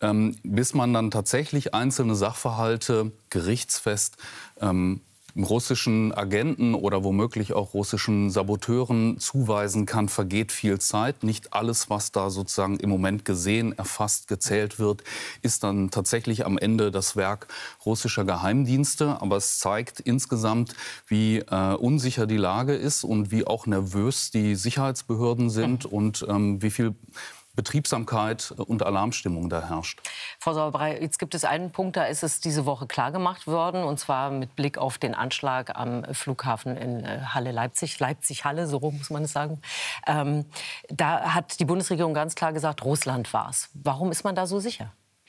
bis man dann tatsächlich einzelne Sachverhalte gerichtsfest russischen Agenten oder womöglich auch russischen Saboteuren zuweisen kann, vergeht viel Zeit. Nicht alles, was da sozusagen im Moment gesehen, erfasst, gezählt wird, ist dann tatsächlich am Ende das Werk russischer Geheimdienste. Aber es zeigt insgesamt, wie unsicher die Lage ist und wie auch nervös die Sicherheitsbehörden sind und wie viel Betriebsamkeit und Alarmstimmung da herrscht. Frau Sauerbrei, jetzt gibt es einen Punkt, da ist es diese Woche klargemacht worden, und zwar mit Blick auf den Anschlag am Flughafen in Halle-Leipzig, Leipzig-Halle, so rum muss man es sagen. Da hat die Bundesregierung ganz klar gesagt, Russland war es. Warum ist man da so sicher?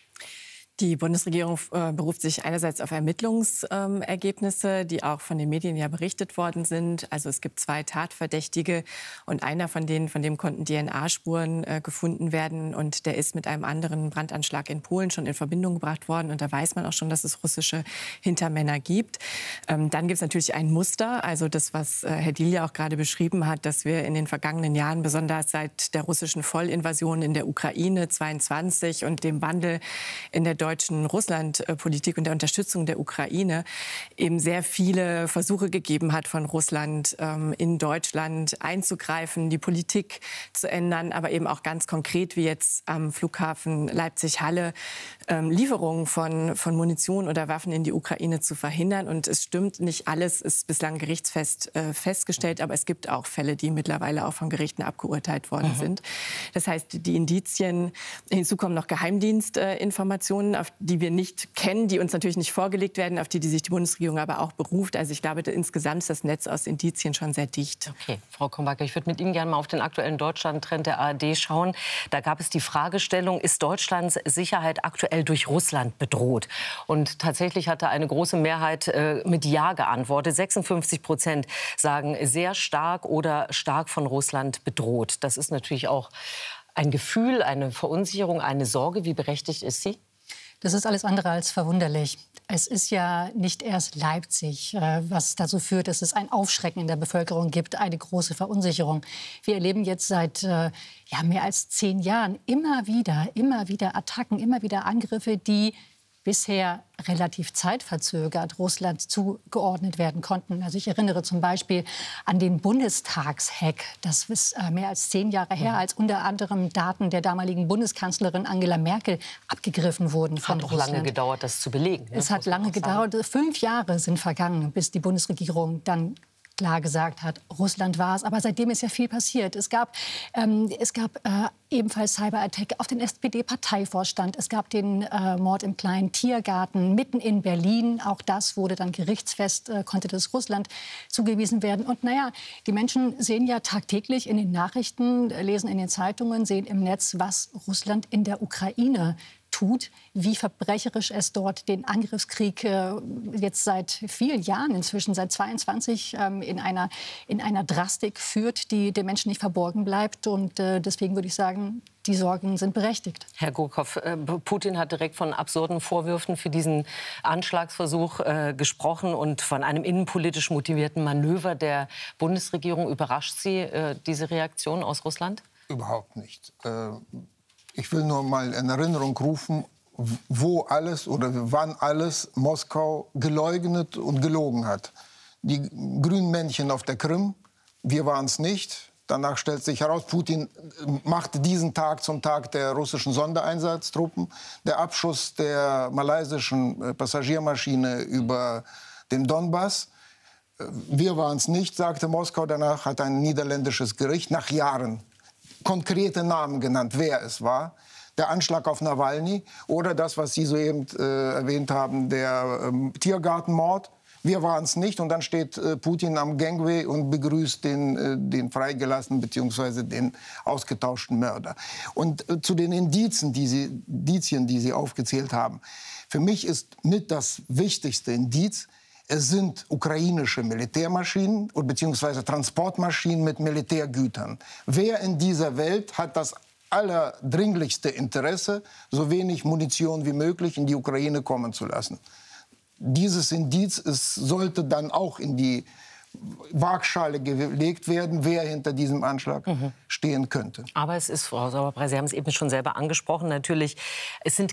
Die Bundesregierung beruft sich einerseits auf Ermittlungsergebnisse, die auch von den Medien ja berichtet worden sind. Also es gibt 2 Tatverdächtige und einer von denen, von dem konnten DNA-Spuren gefunden werden. Und der ist mit einem anderen Brandanschlag in Polen schon in Verbindung gebracht worden. Und da weiß man auch schon, dass es russische Hintermänner gibt. Dann gibt es natürlich ein Muster, also das, was Herr Diehl ja auch gerade beschrieben hat, dass wir in den vergangenen Jahren, besonders seit der russischen Vollinvasion in der Ukraine 22 und dem Wandel in der deutschen Russlandpolitik und der Unterstützung der Ukraine eben sehr viele Versuche gegeben hat, von Russland in Deutschland einzugreifen, die Politik zu ändern, aber eben auch ganz konkret wie jetzt am Flughafen Leipzig-Halle Lieferungen von Munition oder Waffen in die Ukraine zu verhindern. Und es stimmt, nicht alles ist bislang gerichtsfest festgestellt, aber es gibt auch Fälle, die mittlerweile auch von Gerichten abgeurteilt worden sind. Das heißt, die Indizien, hinzu kommen noch Geheimdienstinformationen, auf die wir nicht kennen, die uns natürlich nicht vorgelegt werden, auf die sich die Bundesregierung aber auch beruft. Also ich glaube, insgesamt ist das Netz aus Indizien schon sehr dicht. Okay, Frau Krombacher, ich würde mit Ihnen gerne mal auf den aktuellen Deutschland-Trend der ARD schauen. Da gab es die Fragestellung, ist Deutschlands Sicherheit aktuell durch Russland bedroht? Und tatsächlich hatte eine große Mehrheit mit Ja geantwortet. 56% sagen sehr stark oder stark von Russland bedroht. Das ist natürlich auch ein Gefühl, eine Verunsicherung, eine Sorge. Wie berechtigt ist sie? Das ist alles andere als verwunderlich. Es ist ja nicht erst Leipzig, was dazu führt, dass es ein Aufschrecken in der Bevölkerung gibt, eine große Verunsicherung. Wir erleben jetzt seit mehr als 10 Jahren immer wieder Attacken, immer wieder Angriffe, die bisher relativ zeitverzögert Russland zugeordnet werden konnten. Also ich erinnere zum Beispiel an den Bundestagshack. Das ist mehr als 10 Jahre her, als unter anderem Daten der damaligen Bundeskanzlerin Angela Merkel abgegriffen wurden von Russland. Es hat auch lange gedauert, das zu belegen. Es hat lange gedauert. 5 Jahre sind vergangen, bis die Bundesregierung dann klar gesagt hat, Russland war es. Aber seitdem ist ja viel passiert. Es gab ebenfalls Cyberattack auf den SPD-Parteivorstand. Es gab den Mord im kleinen Tiergarten mitten in Berlin. Auch das wurde dann gerichtsfest, konnte das Russland zugewiesen werden. Und naja, die Menschen sehen ja tagtäglich in den Nachrichten, lesen in den Zeitungen, sehen im Netz, was Russland in der Ukraine tut, wie verbrecherisch es dort den Angriffskrieg jetzt seit vielen Jahren, inzwischen seit 22, in einer Drastik führt, die den Menschen nicht verborgen bleibt. Und deswegen würde ich sagen, die Sorgen sind berechtigt. Herr Gurkow, Putin hat direkt von absurden Vorwürfen für diesen Anschlagsversuch gesprochen und von einem innenpolitisch motivierten Manöver der Bundesregierung. Überrascht Sie diese Reaktion aus Russland? Überhaupt nicht. Ich will nur mal in Erinnerung rufen, wo alles oder wann alles Moskau geleugnet und gelogen hat. Die grünen Männchen auf der Krim, wir waren es nicht. Danach stellt sich heraus, Putin machte diesen Tag zum Tag der russischen Sondereinsatztruppen. Der Abschuss der malaysischen Passagiermaschine über den Donbass. Wir waren es nicht, sagte Moskau. Danach hat ein niederländisches Gericht nach Jahren konkrete Namen genannt, wer es war. Der Anschlag auf Nawalny oder das, was Sie soeben erwähnt haben, der Tiergartenmord. Wir waren es nicht. Und dann steht Putin am Gangway und begrüßt den freigelassenen bzw. den ausgetauschten Mörder. Und zu den Indizien, die Sie aufgezählt haben. Für mich ist mit das wichtigste Indiz, es sind ukrainische Militärmaschinen bzw. Transportmaschinen mit Militärgütern. Wer in dieser Welt hat das allerdringlichste Interesse, so wenig Munition wie möglich in die Ukraine kommen zu lassen? Dieses Indiz sollte dann auch in die Waagschale gelegt werden, wer hinter diesem Anschlag stehen könnte. Aber es ist, Frau Sauerbrei, Sie haben es eben schon selber angesprochen, natürlich, es sind